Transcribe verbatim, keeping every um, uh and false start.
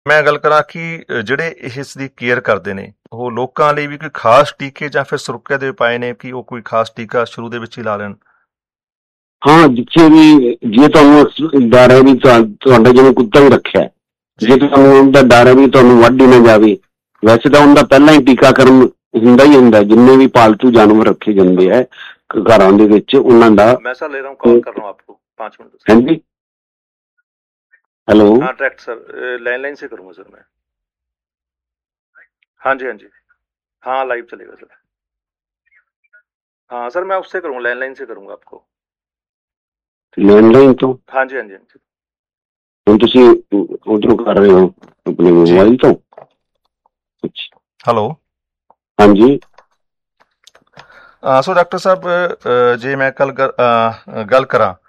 ਮੈਂ ਗੱਲ ਕਰਾਂ ਕਿ ਅ, ਜਿਹੜੇ ਇਸ ਦੀ ਕੇਅਰ ਕਰਦੇ ਨੇ ਉਹ ਲੋਕਾਂ ਲਈ ਵੀ ਕੋਈ ਖਾਸ ਟੀਕੇ ਜਾਂ ਫਿਰ ਸੁਰੱਖਿਆ ਦੇ ਉਪਾਅ ਨੇ ਕਿ ਉਹ ਕੋਈ ਖਾਸ ਟੀਕਾ ਸ਼ੁਰੂ ਦੇ ਵਿੱਚ ਹੀ ਲਾ ਲੈਣ? ਹਾਂ, ਜਿੱਥੇ ਵੀ ਜੇ ਤੁਹਾਨੂੰ ਡਰ ਹੈ ਵੀ ਤੁਹਾ- ਤੁਹਾਡਾ ਜਿਵੇਂ ਕੁੱਤਾ ਵੀ ਰੱਖਿਆ ਹੈ, ਜੇ ਤੁਹਾਨੂੰ ਉਹਦਾ ਡਰ ਹੈ ਵੀ ਤੁਹਾਨੂੰ ਵੱਢ ਹੀ ਨਾ ਜਾਵੇ, ਵੈਸੇ ਤਾਂ ਉਹਦਾ ਪਹਿਲਾਂ ਹੀ ਟੀਕਾਕਰਨ ਹੁੰਦਾ ਹੀ ਹੁੰਦਾ। ਜਿੰਨੇ ਵੀ ਪਾਲਤੂ ਜਾਨਵਰ ਰੱਖੇ ਜਾਂਦੇ ਹੈ ਘਰਾਂ ਦੇ ਵਿੱਚ ਉਹਨਾਂ ਦਾ। मैं सर ले रहा हूँ, कॉल कर रहा हूँ आपको पाँच मिनट से। ਹਾਂਜੀ, हेलो। हाँ डायरेक्ट सर, लैंडलाइन से करूँगा सर मैं। हाँ जी हाँ जी, हाँ लाइव चलेगा सर। हाँ सर मैं उससे करूँगा, लैंडलाइन से करूँगा आपको। लैंडलाइन तो हाँ जी हाँ जी हाँ जी। ਹੁਣ ਤੁਸੀਂ ਉਧਰੋਂ ਕਰ ਰਹੇ ਹੋ ਆਪਣੇ ਮੋਬਾਈਲ ਤੋਂ? ਅੱਛਾ, ਹੈਲੋ। ਹਾਂਜੀ। ਸੋ ਡਾਕਟਰ ਸਾਹਿਬ, ਅ, ਜੇ ਮੈਂ ਕੱਲ ਗੱਲ ਕਰਾਂ